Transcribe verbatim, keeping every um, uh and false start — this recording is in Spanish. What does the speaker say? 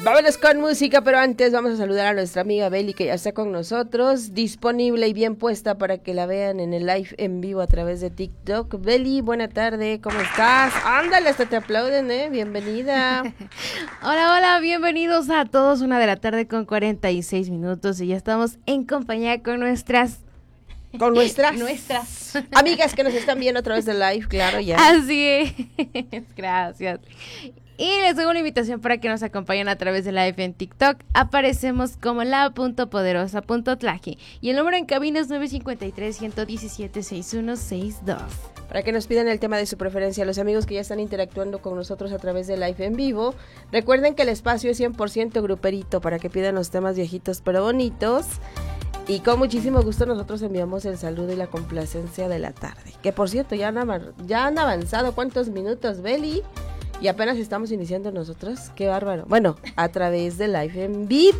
Vámonos con música, pero antes vamos a saludar a nuestra amiga Beli, que ya está con nosotros, disponible y bien puesta para que la vean en el live en vivo a través de TikTok. Beli, buena tarde, ¿cómo estás? Ándale, hasta te aplauden, ¿eh? Bienvenida. Hola, hola, bienvenidos a todos, una de la tarde con cuarenta y seis minutos y ya estamos en compañía con nuestras... Con nuestras... nuestras amigas que nos están viendo a través del live, claro, ya. Así es, gracias. Y les doy una invitación para que nos acompañen a través de live en TikTok. Aparecemos como la.poderosa.tlaji y el número en cabina es nueve cinco tres, uno uno siete, seis uno seis dos. Para que nos pidan el tema de su preferencia, los amigos que ya están interactuando con nosotros a través de live en vivo, recuerden que el espacio es cien por ciento gruperito para que pidan los temas viejitos pero bonitos. Y con muchísimo gusto nosotros enviamos el saludo y la complacencia de la tarde. Que por cierto, ya han, av- ya han avanzado ¿cuántos minutos, Beli? Y apenas estamos iniciando nosotros. Qué bárbaro. Bueno, a través de live en vivo.